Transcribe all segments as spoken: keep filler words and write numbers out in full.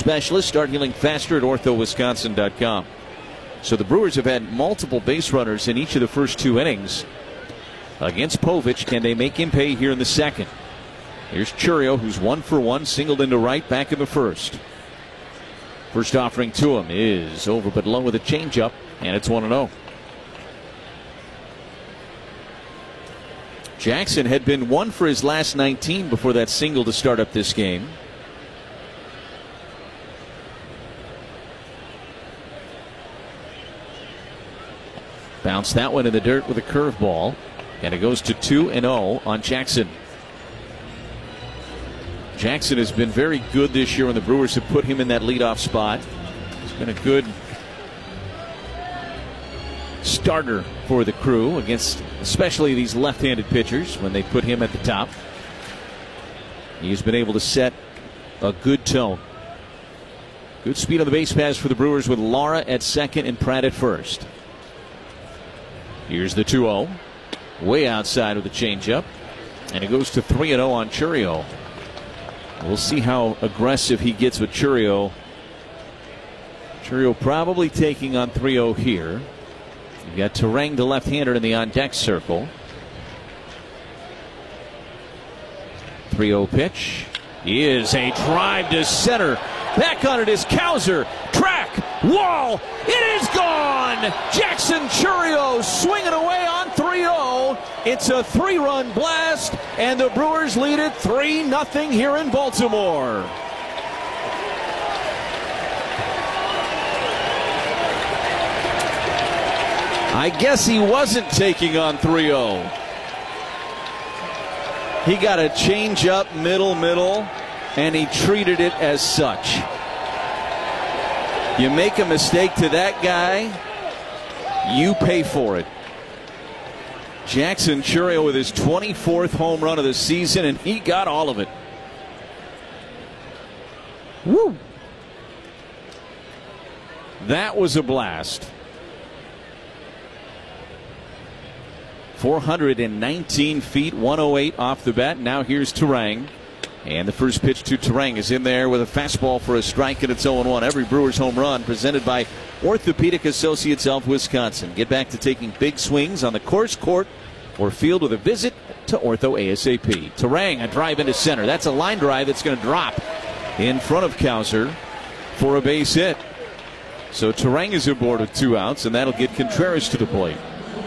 specialist. Start healing faster at ortho wisconsin dot com. So the Brewers have had multiple base runners in each of the first two innings. Against Povich, can they make him pay here in the second? Here's Chourio, who's one for one, singled into right, back in the first. First offering to him is over but low with a changeup, and it's one and oh. Jackson had been one for his last nineteen before that single to start up this game. Bounce that one in the dirt with a curveball, and it goes to two and oh on Jackson. Jackson has been very good this year when the Brewers have put him in that leadoff spot. He's been a good starter for the Crew against especially these left-handed pitchers when they put him at the top. He's been able to set a good tone. Good speed on the base pass for the Brewers with Lara at second and Pratt at first. Here's the two oh. Way outside with a changeup. And it goes to three and oh on Chourio. We'll see how aggressive he gets with Chourio. Chourio probably taking on three oh here. You've got Turang, the left-hander, in the on-deck circle. three oh pitch is a drive to center. Back on it is Cowser. Track, wall, it is gone! Jackson Chourio swinging away on three oh. It's a three-run blast, and the Brewers lead it three nothing here in Baltimore. I guess he wasn't taking on three oh. He got a change up middle, middle, and he treated it as such. You make a mistake to that guy, you pay for it. Jackson Chourio with his twenty-fourth home run of the season, and he got all of it. Woo! That was a blast. four hundred nineteen feet, one oh eight off the bat. Now here's Turang. And the first pitch to Turang is in there with a fastball for a strike, and it's oh one. Every Brewers home run presented by Orthopedic Associates of Wisconsin. Get back to taking big swings on the course, court, or field with a visit to Ortho ASAP. Turang, a drive into center. That's a line drive that's going to drop in front of Cowser for a base hit. So Turang is aboard with two outs, and that'll get Contreras to the plate.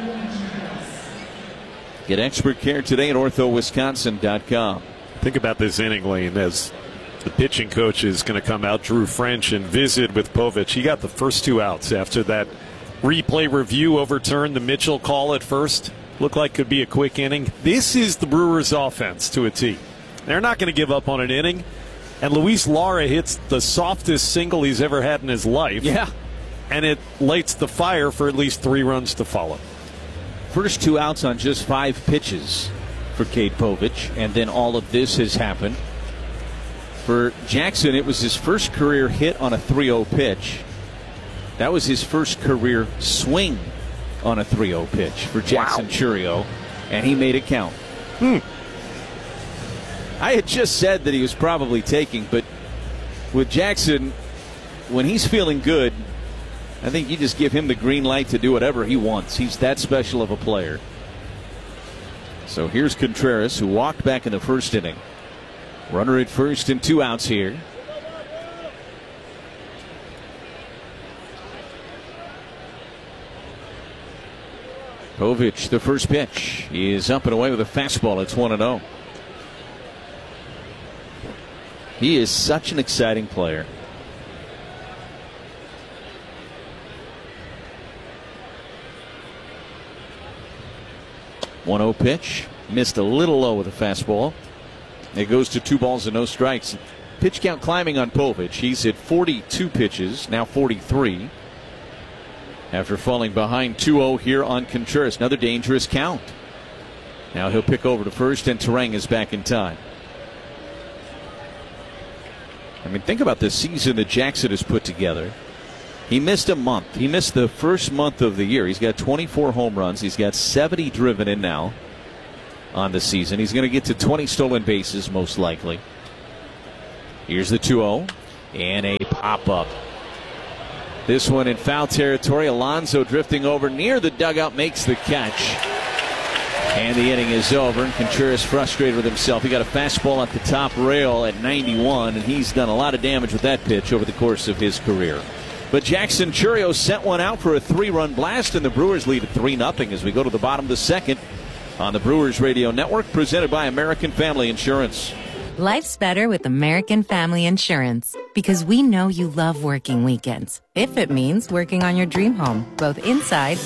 Get expert care today at ortho wisconsin dot com. Think about this inning, Lane, as the pitching coach is going to come out, Drew French, and visit with Povich. He got the first two outs after that replay review overturned the Mitchell call at first. Looked like could be a quick inning. This is the Brewers' offense to a T. They're not going to give up on an inning. And Luis Lara hits the softest single he's ever had in his life. Yeah. And it lights the fire for at least three runs to follow. First two outs on just five pitches for Cade Povich, and then all of this has happened. For Jackson, it was his first career hit on a three oh pitch. That was his first career swing on a three oh pitch for Jackson wow. Chourio, and he made it count. Hmm. I had just said that he was probably taking, but with Jackson, when he's feeling good, I think you just give him the green light to do whatever he wants. He's that special of a player. So here's Contreras, who walked back in the first inning. Runner at first and two outs here. Povich, the first pitch, is up and away with a fastball. It's one and oh. He is such an exciting player. one oh pitch. Missed a little low with a fastball. It goes to two balls and no strikes. Pitch count climbing on Povich. He's at forty-two pitches, now forty-three. After falling behind two oh here on Contreras. Another dangerous count. Now he'll pick over to first, and Turang is back in time. I mean, think about the season that Jackson has put together. He missed a month. He missed the first month of the year. He's got twenty-four home runs. He's got seventy driven in now on the season. He's going to get to twenty stolen bases, most likely. Here's the two oh. and a pop-up. This one in foul territory. Alonso drifting over near the dugout, makes the catch. And the inning is over, and Contreras frustrated with himself. He got a fastball at the top rail at ninety-one, and he's done a lot of damage with that pitch over the course of his career. But Jackson Chourio sent one out for a three-run blast, and the Brewers lead at three nothing as we go to the bottom of the second on the Brewers Radio Network, presented by American Family Insurance. Life's better with American Family Insurance because we know you love working weekends. If it means working on your dream home, both inside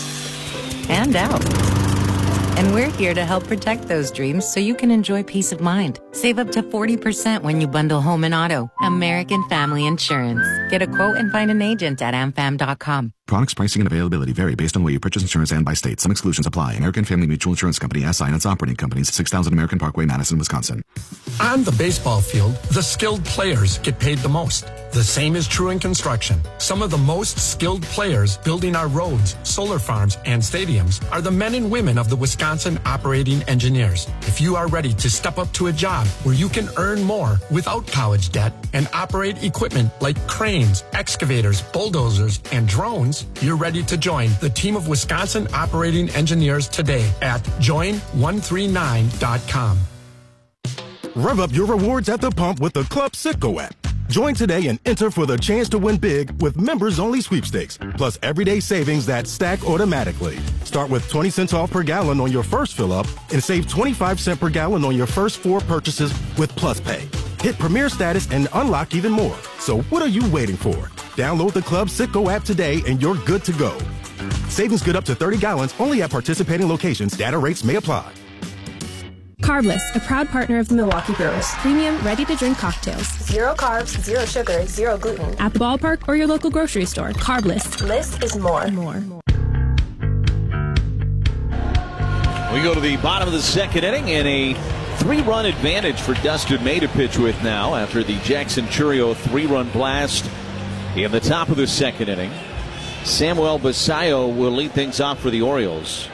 and out. And we're here to help protect those dreams so you can enjoy peace of mind. Save up to forty percent when you bundle home and auto. American Family Insurance. Get a quote and find an agent at am fam dot com. Products, pricing, and availability vary based on where you purchase insurance and by state. Some exclusions apply. American Family Mutual Insurance Company, S I and its operating companies, six thousand American Parkway, Madison, Wisconsin. On the baseball field, the skilled players get paid the most. The same is true in construction. Some of the most skilled players building our roads, solar farms, and stadiums are the men and women of the Wisconsin Operating Engineers. If you are ready to step up to a job where you can earn more without college debt and operate equipment like cranes, excavators, bulldozers, and drones, you're ready to join the team of Wisconsin Operating Engineers today at join one three nine dot com. Rev up your rewards at the pump with the Club Citgo app. Join today and enter for the chance to win big with members-only sweepstakes, plus everyday savings that stack automatically. Start with twenty cents off per gallon on your first fill-up and save twenty-five cents per gallon on your first four purchases with Plus Pay. Hit Premier status and unlock even more. So what are you waiting for? Download the Club Citgo app today and you're good to go. Savings good up to thirty gallons only at participating locations. Data rates may apply. Carbless, a proud partner of the Milwaukee Brewers. Premium, ready-to-drink cocktails. Zero carbs, zero sugar, zero gluten. At the ballpark or your local grocery store. Carbless. Less is more. More. We go to the bottom of the second inning, and a three-run advantage for Dustin May to pitch with now after the Jackson Chourio three-run blast in the top of the second inning. Samuel Basayo will lead things off for the Orioles.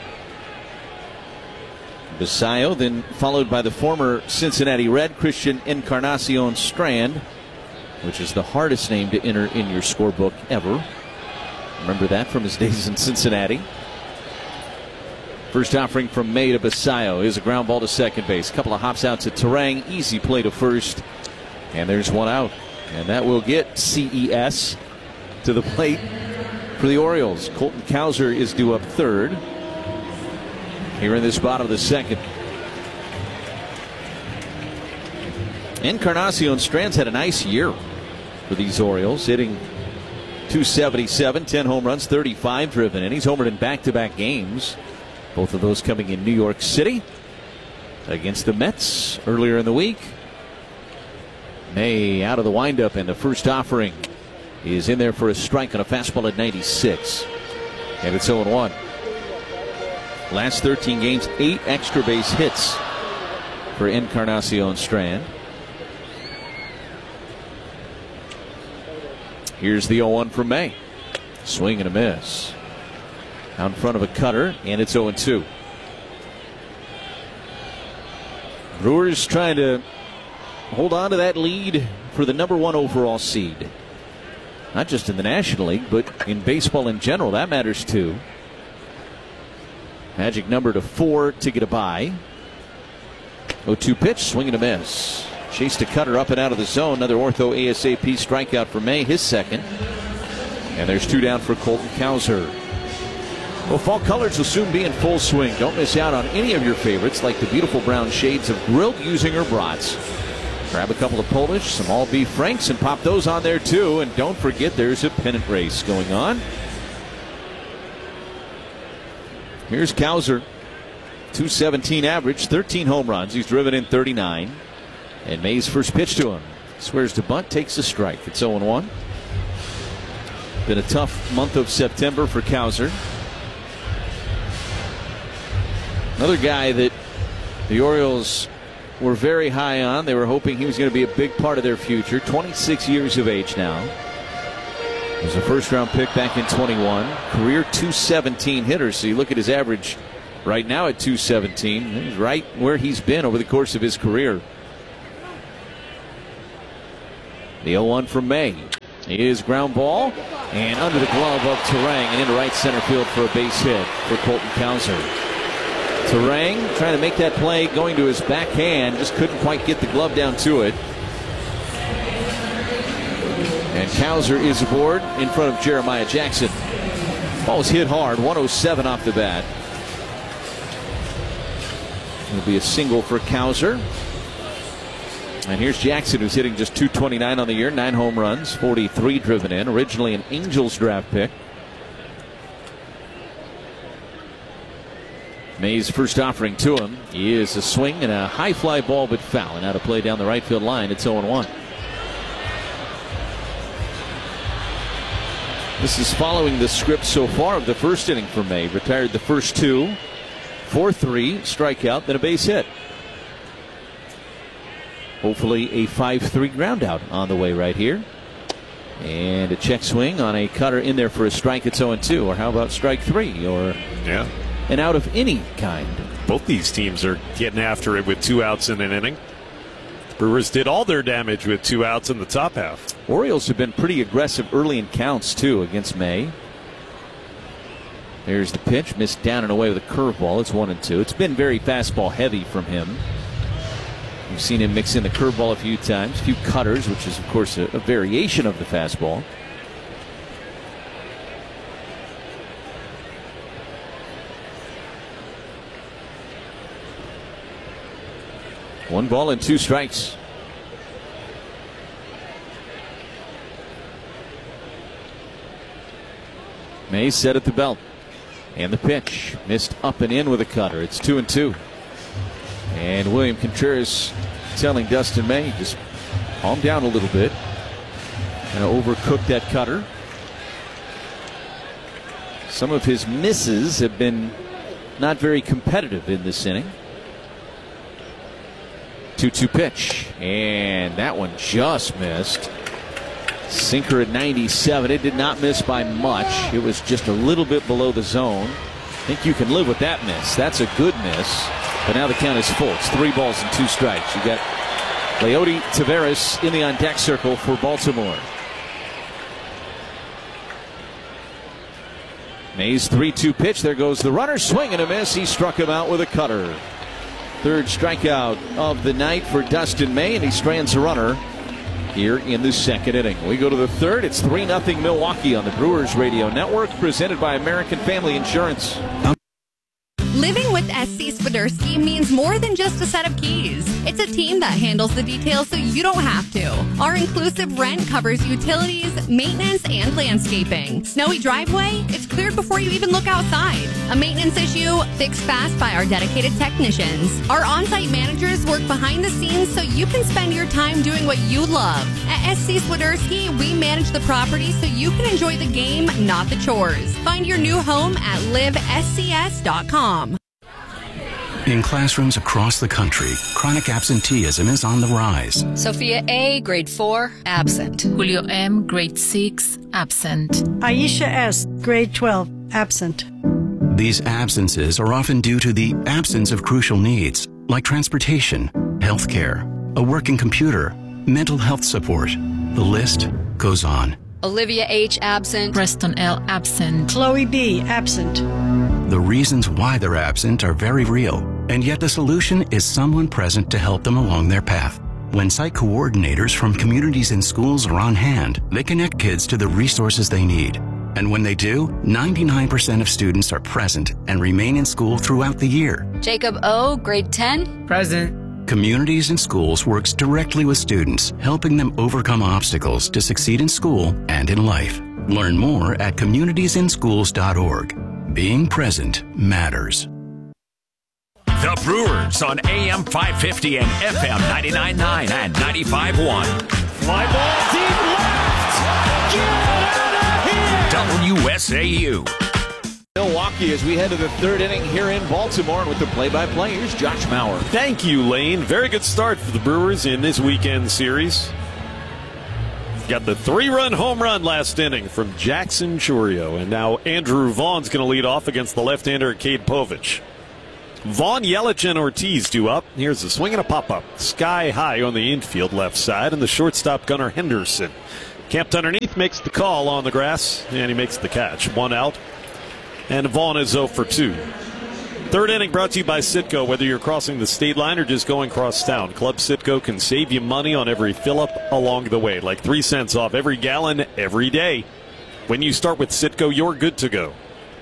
Basayo, then followed by the former Cincinnati Red, Christian Encarnacion Strand, which is the hardest name to enter in your scorebook ever. Remember that from his days in Cincinnati. First offering from May to Basayo is a ground ball to second base. Couple of hops out to Terang. Easy play to first. And there's one out. And that will get C E S to the plate for the Orioles. Colton Cowser is due up third here in this bottom of the second. Encarnacion Strand's had a nice year for these Orioles, hitting two seventy-seven, ten home runs, thirty-five driven in. He's homered in back-to-back games. Both of those coming in New York City against the Mets earlier in the week. May out of the windup, and the first offering is in there for a strike on a fastball at ninety-six. And it's oh one. Last thirteen games, eight extra base hits for Encarnacion Strand. Here's the oh one from May. Swing and a miss. Out in front of a cutter, and it's oh two. Brewers trying to hold on to that lead for the number one overall seed. Not just in the National League, but in baseball in general. That matters too. Magic number to four to get a bye. oh two pitch, swing and a miss. Chased a cutter up and out of the zone. Another ortho ASAP strikeout for May, his second. And there's two down for Colton Cowser. Well, fall colors will soon be in full swing. Don't miss out on any of your favorites, like the beautiful brown shades of grilled Usinger brats. Grab a couple of Polish, some all beef Franks, and pop those on there too. And don't forget, there's a pennant race going on. Here's Cowser. two seventeen average, thirteen home runs. He's driven in thirty-nine. And May's first pitch to him. Swears to bunt, takes a strike. It's oh one. Been a tough month of September for Cowser. Another guy that the Orioles were very high on. They were hoping he was going to be a big part of their future. twenty-six years of age now. He was a first-round pick back in twenty-one. Career two seventeen hitter. So you look at his average right now at two seventeen. He's right where he's been over the course of his career. The oh one from May is ground ball and under the glove of Turang and into right center field for a base hit for Colton Cowser. Turang trying to make that play, going to his backhand, just couldn't quite get the glove down to it. And Cowser is aboard in front of Jeremiah Jackson. Ball was hit hard, one oh seven off the bat. It'll be a single for Cowser. And here's Jackson, who's hitting just two twenty-nine on the year, nine home runs, forty-three driven in. Originally an Angels draft pick. May's first offering to him is a swing and a high fly ball, but foul. And out of play down the right field line. It's oh one. This is following the script so far of the first inning for May. Retired the first two, four three, strikeout, then a base hit. Hopefully a five three ground out on the way right here. And a check swing on a cutter in there for a strike. It's oh two. Or how about strike three? Or yeah, an out of any kind. Both these teams are getting after it with two outs in an inning. The Brewers did all their damage with two outs in the top half. Orioles have been pretty aggressive early in counts, too, against May. There's the pitch. Missed down and away with a curveball. It's one and two. It's been very fastball heavy from him. We've seen him mix in the curveball a few times, a few cutters, which is, of course, a, a variation of the fastball. One ball and two strikes. May set at the belt. And the pitch. Missed up and in with a cutter. It's two and two. And William Contreras telling Dustin May, just calm down a little bit. Kind of overcooked that cutter. Some of his misses have been not very competitive in this inning. two two pitch. And that one just missed. Sinker at ninety-seven. It did not miss by much. It was just a little bit below the zone. I think you can live with that miss. That's a good miss. But now the count is full. It's three balls and two strikes. You got Leody Taveras in the on-deck circle for Baltimore. May's three two pitch. There goes the runner. Swing and a miss. He struck him out with a cutter. Third strikeout of the night for Dustin May, and he strands a runner here in the second inning. We go to the third. It's three nothing Milwaukee on the Brewers Radio Network, presented by American Family Insurance. Living with S C Swiderski means more than just a set of keys. It's a team that handles the details so you don't have to. Our inclusive rent covers utilities, maintenance, and landscaping. Snowy driveway? It's cleared before you even look outside. A maintenance issue? Fixed fast by our dedicated technicians. Our on-site managers work behind the scenes so you can spend your time doing what you love. At S C Swiderski, we manage the property so you can enjoy the game, not the chores. Find your new home at live S C S dot com. In classrooms across the country, chronic absenteeism is on the rise. Sophia A., grade four, absent. Julio M., grade six, absent. Aisha S., grade twelve, absent. These absences are often due to the absence of crucial needs, like transportation, health care, a working computer, mental health support. The list goes on. Olivia H., absent. Preston L., absent. Chloe B., absent. The reasons why they're absent are very real, and yet the solution is someone present to help them along their path. When site coordinators from communities and schools are on hand, they connect kids to the resources they need. And when they do, ninety-nine percent of students are present and remain in school throughout the year. Jacob O., grade ten. Present. Communities and Schools works directly with students, helping them overcome obstacles to succeed in school and in life. Learn more at communities in schools dot org. Being present matters. The Brewers on A M five fifty and F M ninety-nine point nine and ninety-five point one. Fly ball deep left. Get out of here. W S A U. Milwaukee as we head to the third inning here in Baltimore. And with the play-by-play, here's Josh Mauer. Thank you, Lane. Very good start for the Brewers in this weekend series. Got the three-run home run last inning from Jackson Chourio. And now Andrew Vaughn's going to lead off against the left-hander Cade Povich. Vaughn, Yelich, and Ortiz due up. Here's a swing and a pop-up. Sky high on the infield left side, and the shortstop Gunnar Henderson camped underneath, makes the call on the grass, and he makes the catch. One out, and Vaughn is oh for two. Third inning brought to you by Citgo. Whether you're crossing the state line or just going cross town, Club Citgo can save you money on every fill-up along the way, like three cents off every gallon every day. When you start with Citgo, you're good to go.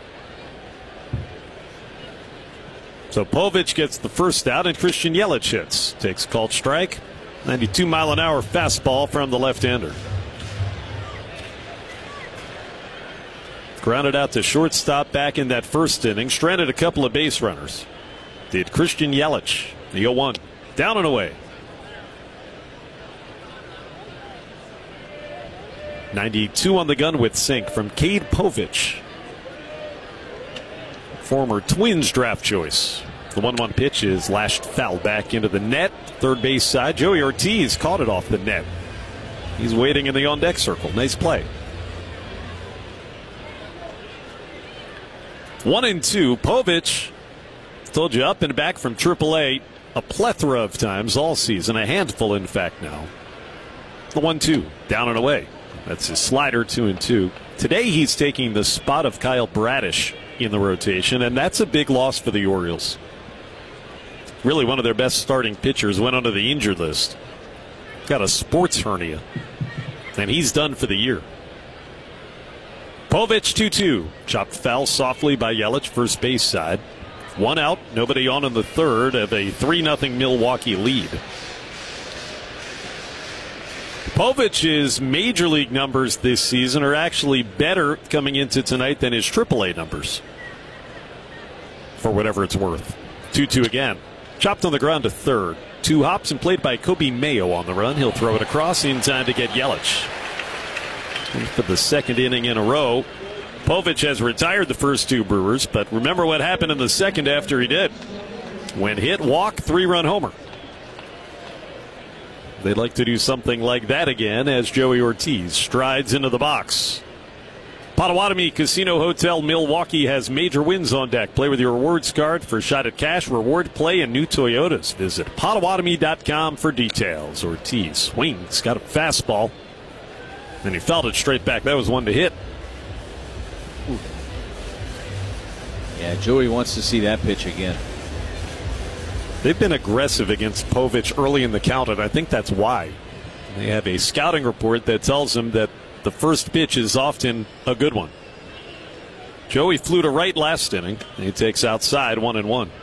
So Povich gets the first out, and Christian Yelich hits. Takes a called strike. ninety-two mile an hour fastball from the left-hander. Grounded out to shortstop back in that first inning. Stranded a couple of base runners. Did Christian Yelich. The oh one. Down and away. ninety-two on the gun with Sink from Cade Povich. Former Twins draft choice. The one one pitch is lashed foul back into the net. Third base side. Joey Ortiz caught it off the net. He's waiting in the on-deck circle. Nice play. One and two. Povich, told you, up and back from triple A a plethora of times all season. A handful, in fact, now. The one two. Down and away. That's his slider, two and two. Today he's taking the spot of Kyle Bradish in the rotation, and that's a big loss for the Orioles. Really one of their best starting pitchers went onto the injured list. Got a sports hernia, and he's done for the year. Povich two two. Chopped foul softly by Yelich, first base side. One out, nobody on in the third of a three nothing Milwaukee lead. Povich's major league numbers this season are actually better coming into tonight than his triple A numbers, for whatever it's worth. two two again. Chopped on the ground to third. Two hops and played by Kobe Mayo on the run. He'll throw it across in time to get Yelich. And for the second inning in a row, Povich has retired the first two Brewers, but remember what happened in the second after he did. When hit, walk, three-run homer. They'd like to do something like that again as Joey Ortiz strides into the box. Potawatomi Casino Hotel Milwaukee has major wins on deck. Play with your rewards card for shot at cash, reward play, and new Toyotas. Visit Potawatomi dot com for details. Ortiz swings, got a fastball, and he fouled it straight back. That was one to hit. Ooh. Yeah, Joey wants to see that pitch again. They've been aggressive against Povich early in the count, and I think that's why. They have a scouting report that tells them that the first pitch is often a good one. Joey flew to right last inning. He takes outside, one and one.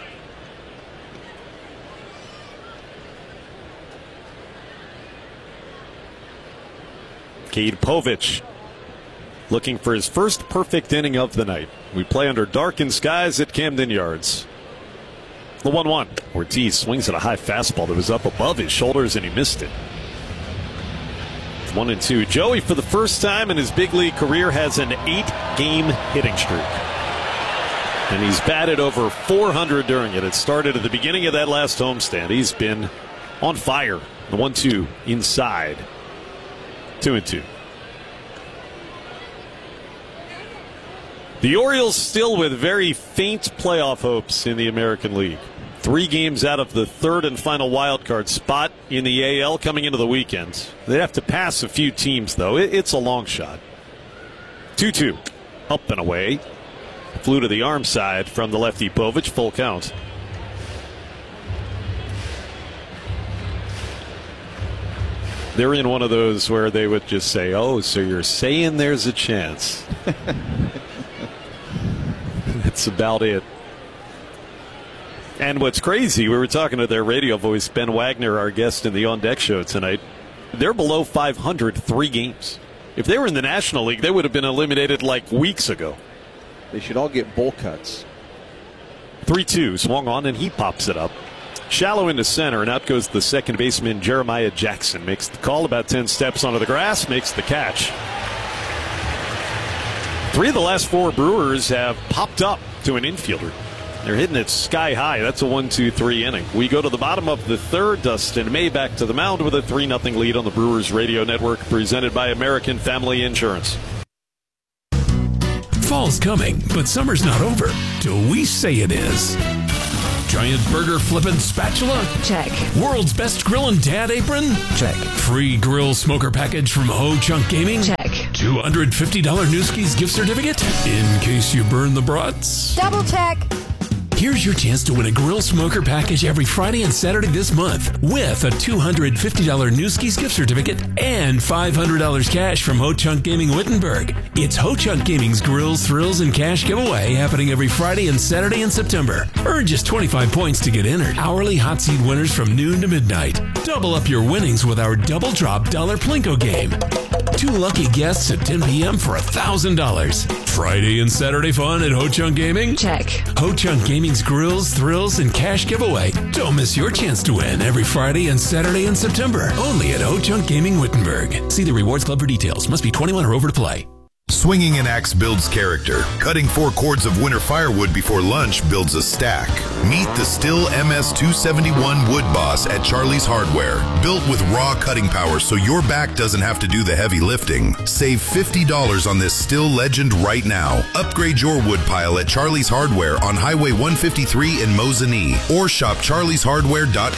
Cade Povich looking for his first perfect inning of the night. We play under darkened skies at Camden Yards. The one one. Ortiz swings at a high fastball that was up above his shoulders, and he missed it. One and two. Joey, for the first time in his big league career, has an eight-game hitting streak. And he's batted over four hundred during it. It started at the beginning of that last homestand. He's been on fire. The one two inside. Two and two. The Orioles still with very faint playoff hopes in the American League. Three games out of the third and final wild card spot in the A L coming into the weekend. They have to pass a few teams, though. It's a long shot. two two. Up and away. Flew to the arm side from the lefty Povich. Full count. They're in one of those where they would just say, oh, so you're saying there's a chance. That's about it. And what's crazy, we were talking to their radio voice, Ben Wagner, our guest in the On Deck show tonight. They're below five hundred three games. If they were in the National League, they would have been eliminated like weeks ago. They should all get bowl cuts. three two, swung on, and he pops it up. Shallow into center, and out goes the second baseman, Jeremiah Jackson. Makes the call about ten steps onto the grass, makes the catch. Three of the last four Brewers have popped up to an infielder. They're hitting it sky high. That's a one two three inning. We go to the bottom of the third. Dustin May back to the mound with a three nothing lead on the Brewers Radio Network, presented by American Family Insurance. Fall's coming, but summer's not over till we say it is. Giant burger flippin' spatula? Check. World's best grillin' dad apron? Check. Free grill smoker package from Ho Chunk Gaming? Check. two hundred fifty dollars Newski's gift certificate? In case you burn the brats? Double check. Here's your chance to win a grill smoker package every Friday and Saturday this month with a two hundred fifty dollars Newski's gift certificate and five hundred dollars cash from Ho Chunk Gaming Wittenberg. It's Ho Chunk Gaming's Grills, Thrills, and Cash giveaway happening every Friday and Saturday in September. Earn just twenty-five points to get entered. Hourly hot seat winners from noon to midnight. Double up your winnings with our Double Drop Dollar Plinko game. Two lucky guests at ten p.m. for one thousand dollars. Friday and Saturday fun at Ho Chunk Gaming? Check. Ho Chunk Gaming's Grills, Thrills, and Cash giveaway. Don't miss your chance to win every Friday and Saturday in September. Only at Ho Chunk Gaming Wittenberg. See the Rewards Club for details. Must be twenty-one or over to play. Swinging an axe builds character. Cutting four cords of winter firewood before lunch builds a stack. Meet the Stihl M S two seventy-one Wood Boss at Charlie's Hardware. Built with raw cutting power so your back doesn't have to do the heavy lifting. Save fifty dollars on this Stihl legend right now. Upgrade your wood pile at Charlie's Hardware on Highway one fifty-three in Mosinee or shop charlies hardware dot com.